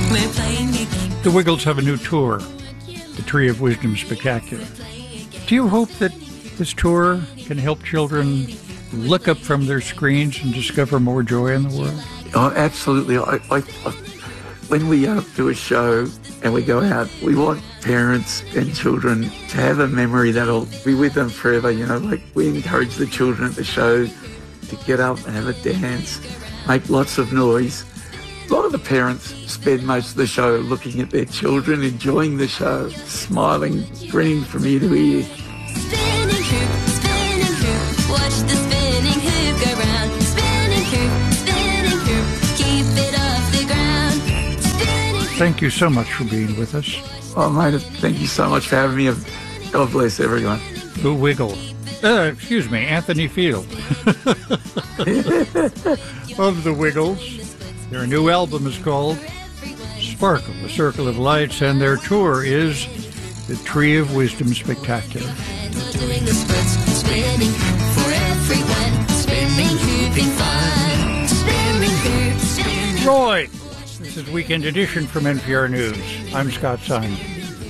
We're playing a game. The Wiggles have a new tour, the Tree of Wisdom Spectacular. Do you hope that this tour can help children look up from their screens and discover more joy in the world? Oh, absolutely. When we do a show and we go out, we want parents and children to have a memory that'll be with them forever. You know, like we encourage the children at the show to get up and have a dance, make lots of noise. A lot of the parents spend most of the show looking at their children, enjoying the show, smiling, grinning from ear to ear. Spinning hoop, watch the spinning hoop go round. Spinning hoop, keep it off the ground. Thank you so much for being with us. Oh, mate, thank you so much for having me. God bless everyone. The Wiggle. Anthony Field. Of the Wiggles. Their new album is called Sparkle, The Circle of Lights, and their tour is the Tree of Wisdom Spectacular. Doing the splits, spinning for everyone. Spinning hooping fun. Spinning hoop, spinning. Roy! This is Weekend Edition from NPR News. I'm Scott Simon.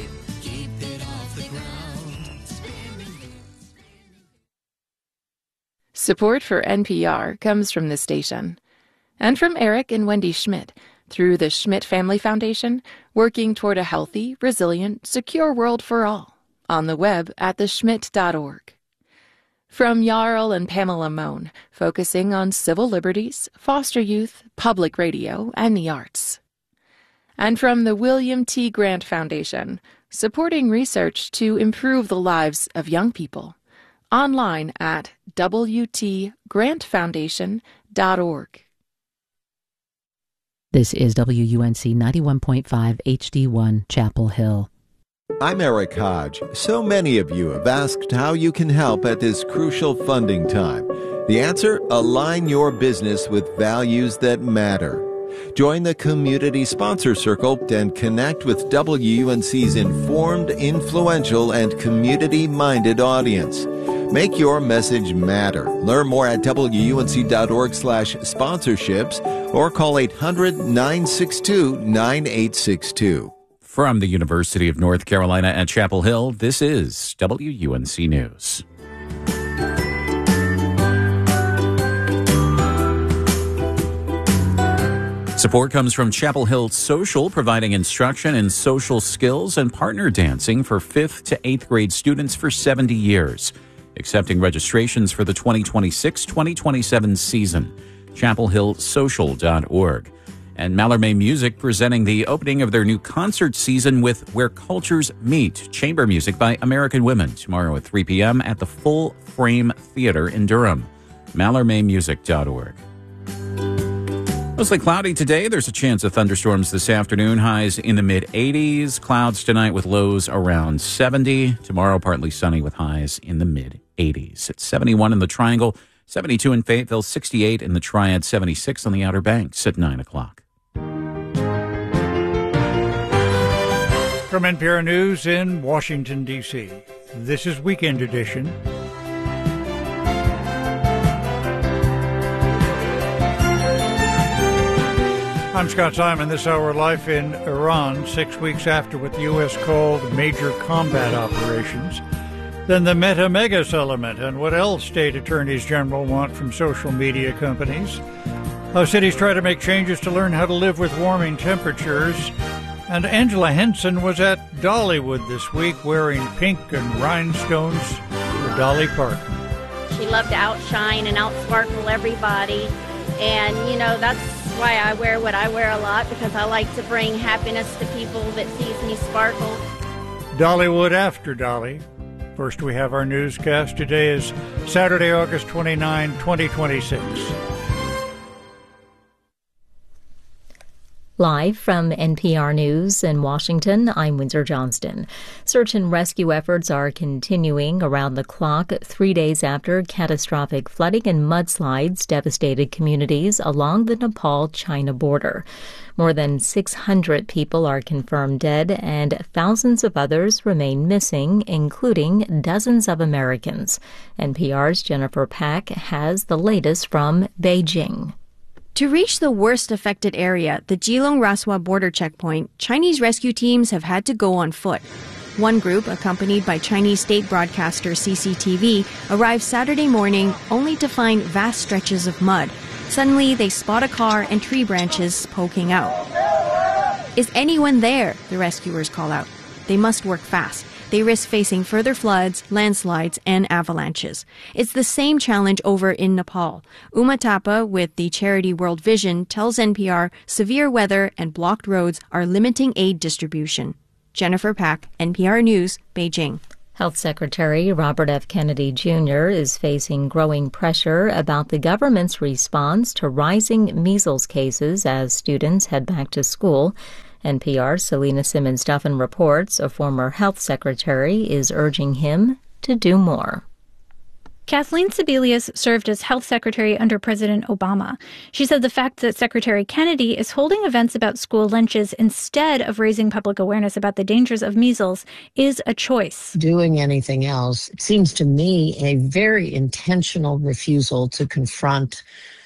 Support for NPR comes from this station and from Eric and Wendy Schmidt through the Schmidt Family Foundation, working toward a healthy, resilient, secure world for all, on the web at theschmidt.org. From Jarl and Pamela Mohn, focusing on civil liberties, foster youth, public radio, and the arts. And from the William T. Grant Foundation, supporting research to improve the lives of young people. Online at wtgrantfoundation.org. This is WUNC 91.5 HD1 Chapel Hill. I'm Eric Hodge. So many of you have asked how you can help at this crucial funding time. The answer? Align your business with values that matter. Join the Community Sponsor Circle and connect with WUNC's informed, influential, and community-minded audience. Make your message matter. Learn more at WUNC.org/sponsorships or call 800-962-9862. From the University of North Carolina at Chapel Hill, this is WUNC News. Support comes from Chapel Hill Social, providing instruction in social skills and partner dancing for 5th to 8th grade students for 70 years. Accepting registrations for the 2026-2027 season. chapelhillsocial.org. And Mallarmé Music presenting the opening of their new concert season with Where Cultures Meet, chamber music by American Women, tomorrow at 3 p.m. at the Full Frame Theater in Durham. MallarméMusic.org. Mostly cloudy today. There's a chance of thunderstorms this afternoon. Highs in the mid-80s. Clouds tonight with lows around 70. Tomorrow, partly sunny with highs in the mid-80s. It's 71 in the Triangle, 72 in Fayetteville, 68 in the Triad, 76 on the Outer Banks at 9 o'clock. From NPR News in Washington, D.C., this is Weekend Edition. I'm Scott Simon. This hour, life in Iran, 6 weeks after what the U.S. called major combat operations. Then the meta-mega settlement and what else state attorneys general want from social media companies. How cities try to make changes to learn how to live with warming temperatures. And Angela Henson was at Dollywood this week wearing pink and rhinestones for Dolly Parton. She loved to outshine and outsparkle everybody. And, you know, that's why I wear what I wear a lot, because I like to bring happiness to people that sees me sparkle. Dollywood after Dolly. First, we have our newscast. Today is Saturday, August 29, 2026. Live from NPR News in Washington, I'm Windsor Johnston. Search and rescue efforts are continuing around the clock 3 days after catastrophic flooding and mudslides devastated communities along the Nepal-China border. More than 600 people are confirmed dead and thousands of others remain missing, including dozens of Americans. NPR's Jennifer Pack has the latest from Beijing. To reach the worst affected area, the Geelong-Raswa border checkpoint, Chinese rescue teams have had to go on foot. One group, accompanied by Chinese state broadcaster CCTV, arrived Saturday morning only to find vast stretches of mud. Suddenly, they spot a car and tree branches poking out. Is anyone there? The rescuers call out. They must work fast. They risk facing further floods, landslides, and avalanches. It's the same challenge over in Nepal. Uma Thapa with the charity World Vision tells NPR severe weather and blocked roads are limiting aid distribution. Jennifer Pack, NPR News, Beijing. Health Secretary Robert F. Kennedy Jr. is facing growing pressure about the government's response to rising measles cases as students head back to school. NPR's Selena Simmons-Duffin reports a former health secretary is urging him to do more. Kathleen Sebelius served as health secretary under President Obama. She said the fact that Secretary Kennedy is holding events about school lunches instead of raising public awareness about the dangers of measles is a choice. Doing anything else seems to me a very intentional refusal to confront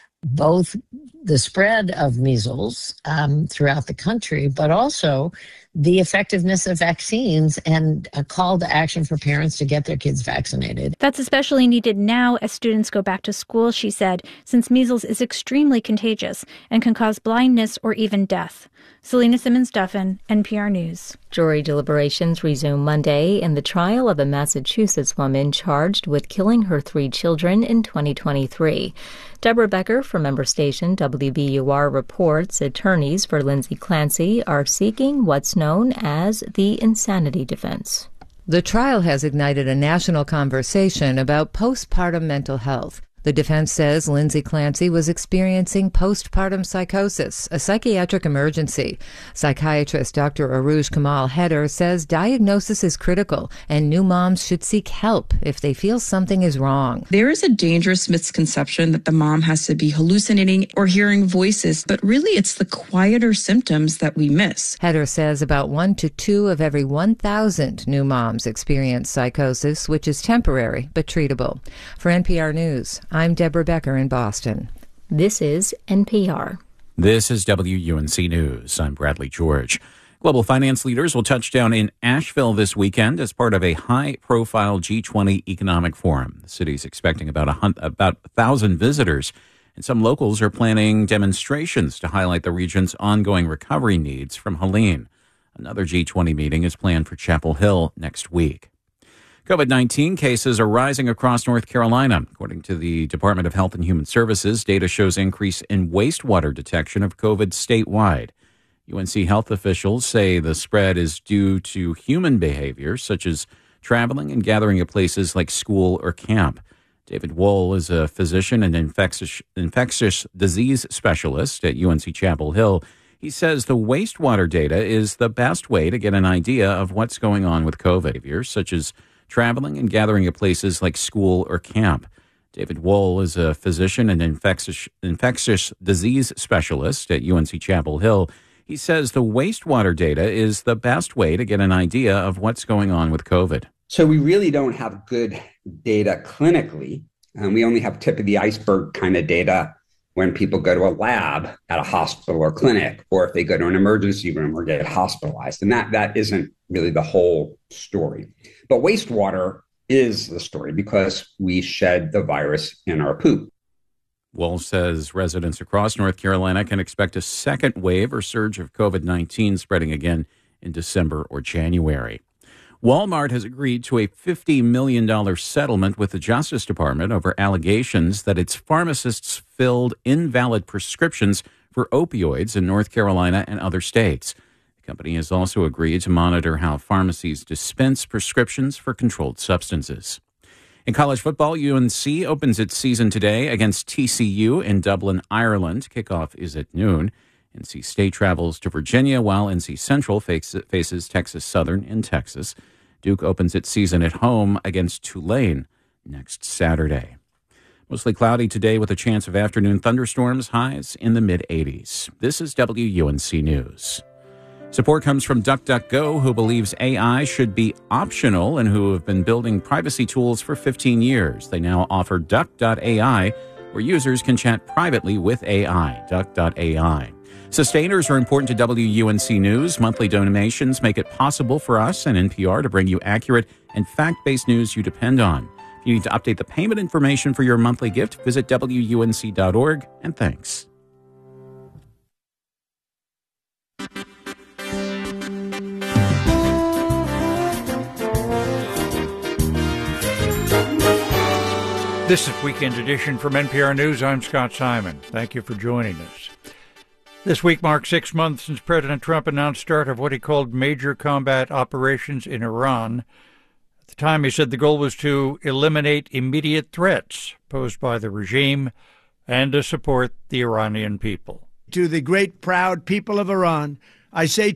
both the spread of measles throughout the country, but also the effectiveness of vaccines and a call to action for parents to get their kids vaccinated. That's especially needed now as students go back to school, she said, since measles is extremely contagious and can cause blindness or even death. Selena Simmons-Duffin, NPR News. Jury deliberations resume Monday in the trial of a Massachusetts woman charged with killing her 3 children in 2023. Deborah Becker from member station WBUR reports attorneys for Lindsay Clancy are seeking what's known as the insanity defense. The trial has ignited a national conversation about postpartum mental health. The defense says Lindsay Clancy was experiencing postpartum psychosis, a psychiatric emergency. Psychiatrist Dr. Aruj Kamal Heder says diagnosis is critical and new moms should seek help if they feel something is wrong. There is a dangerous misconception that the mom has to be hallucinating or hearing voices, but really it's the quieter symptoms that we miss. Heder says about 1 to 2 of every 1,000 new moms experience psychosis, which is temporary but treatable. For NPR News, I'm Deborah Becker in Boston. This is NPR. This is WUNC News. I'm Bradley George. Global finance leaders will touch down in Asheville this weekend as part of a high-profile G20 economic forum. The city's expecting about 1,000 visitors, and some locals are planning demonstrations to highlight the region's ongoing recovery needs from Helene. Another G20 meeting is planned for Chapel Hill next week. COVID-19 cases are rising across North Carolina. According to the Department of Health and Human Services, data shows increase in wastewater detection of COVID statewide. UNC health officials say the spread is due to human behavior, such as traveling and gathering at places like school or camp. David Wohl is a physician and infectious disease specialist at UNC Chapel Hill. He says the wastewater data is the best way to get an idea of what's going on with COVID behavior, such as traveling and gathering at places like school or camp. David Wohl is a physician and infectious disease specialist at UNC Chapel Hill. He says the wastewater data is the best way to get an idea of what's going on with COVID. So we really don't have good data clinically. We only have tip of the iceberg kind of data when people go to a lab at a hospital or clinic, or if they go to an emergency room or get hospitalized. And that isn't really the whole story. But wastewater is the story because we shed the virus in our poop. Wohl says residents across North Carolina can expect a second wave or surge of COVID-19 spreading again in December or January. Walmart has agreed to a $50 million settlement with the Justice Department over allegations that its pharmacists filled invalid prescriptions for opioids in North Carolina and other states. The company has also agreed to monitor how pharmacies dispense prescriptions for controlled substances. In college football, UNC opens its season today against TCU in Dublin, Ireland. Kickoff is at noon. NC State travels to Virginia, while NC Central faces Texas Southern in Texas. Duke opens its season at home against Tulane next Saturday. Mostly cloudy today with a chance of afternoon thunderstorms, highs in the mid-80s. This is WUNC News. Support comes from DuckDuckGo, who believes AI should be optional and who have been building privacy tools for 15 years. They now offer Duck.ai, where users can chat privately with AI. Duck.ai. Sustainers are important to WUNC News. Monthly donations make it possible for us and NPR to bring you accurate and fact-based news you depend on. If you need to update the payment information for your monthly gift, visit WUNC.org, and thanks. This is Weekend Edition from NPR News. I'm Scott Simon. Thank you for joining us. This week marks 6 months since President Trump announced start of what he called major combat operations in Iran. At the time, he said the goal was to eliminate immediate threats posed by the regime and to support the Iranian people. To the great, proud people of Iran, I say